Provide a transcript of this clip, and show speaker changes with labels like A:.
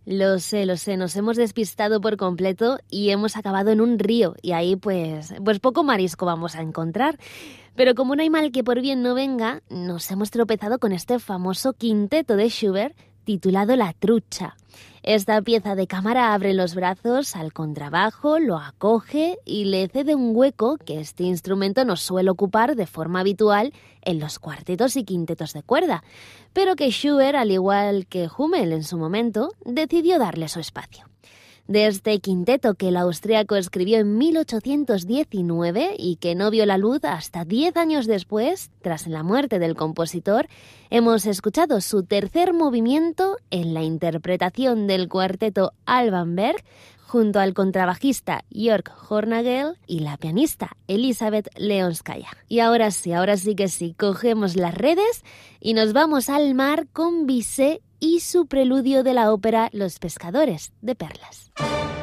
A: Lo sé, nos hemos despistado por completo y hemos acabado en un río y ahí pues poco marisco vamos a encontrar. Pero como no hay mal que por bien no venga, nos hemos tropezado con este famoso quinteto de Schubert titulado La Trucha. Esta pieza de cámara abre los brazos al contrabajo, lo acoge y le cede un hueco que este instrumento no suele ocupar de forma habitual en los cuartetos y quintetos de cuerda, pero que Schubert, al igual que Hummel en su momento, decidió darle su espacio. De este quinteto que el austríaco escribió en 1819 y que no vio la luz hasta 10 años después, tras la muerte del compositor, hemos escuchado su tercer movimiento en la interpretación del cuarteto Alban Berg, junto al contrabajista Jörg Hornagel y la pianista Elisabeth Leonskaya. Y ahora sí que sí, cogemos las redes y nos vamos al mar con Bizet y su preludio de la ópera Los pescadores de perlas.